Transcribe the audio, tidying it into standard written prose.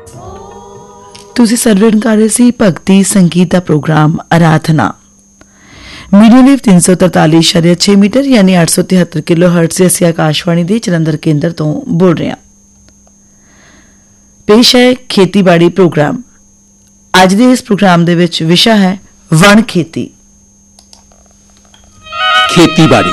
ਤੁਸੀਂ ਸਰਵਣ ਕਰ ਰਹੇ ਸੀ ਭਗਤੀ ਸੰਗੀਤ ਦਾ ਪ੍ਰੋਗਰਾਮ ਆਰਾਧਨਾ। ਮੀਡੀਅਮ ਵੇਵ 343.6 ਮੀਟਰ ਯਾਨੀ 873 ਕਿਲੋ ਹਰਟਜ਼ से ਅਸੀਂ ਆਕਾਸ਼ਵਾਣੀ ਦੇ ਜਲੰਧਰ ਕੇਂਦਰ ਤੋਂ ਬੋਲ ਰਹੇ ਹਾਂ। ਪੇਸ਼ ਹੈ ਖੇਤੀਬਾੜੀ ਪ੍ਰੋਗਰਾਮ। ਅੱਜ ਦੇ ਇਸ ਪ੍ਰੋਗਰਾਮ ਦੇ ਵਿੱਚ ਵਿਸ਼ਾ ਹੈ ਵਣ ਖੇਤੀ। ਖੇਤੀਬਾੜੀ